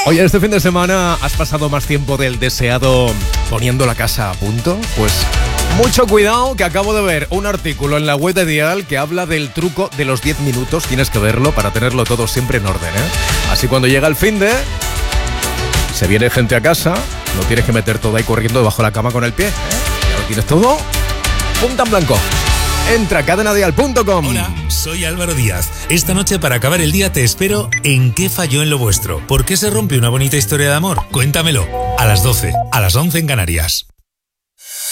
Oye, este fin de semana has pasado más tiempo del deseado poniendo la casa a punto. Pues mucho cuidado, que acabo de ver un artículo en la web de Dial que habla del truco de los 10 minutos. Tienes que verlo para tenerlo todo siempre en orden, ¿eh? Así cuando llega el finde, se viene gente a casa, no tienes que meter todo ahí corriendo debajo de la cama con el pie, ¿eh? Ya lo tienes todo punta en blanco. Entra a cadenadial.com. Hola, soy Álvaro Díaz. Esta noche para acabar el día te espero en ¿Qué falló en lo vuestro? ¿Por qué se rompe una bonita historia de amor? Cuéntamelo. A las 12, a las 11 en Canarias.